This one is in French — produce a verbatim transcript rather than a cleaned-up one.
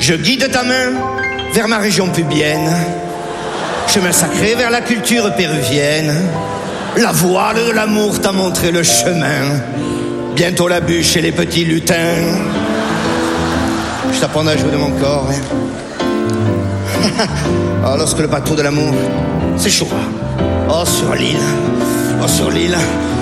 Je guide ta main vers ma région pubienne, chemin sacré vers la culture péruvienne. La voile de l'amour t'a montré le chemin. Bientôt la bûche et les petits lutins. Je t'apprendrai à jouer de mon corps. Hein. Oh, lorsque le bateau de l'amour s'échouera. Oh, sur l'île, oh, sur l'île,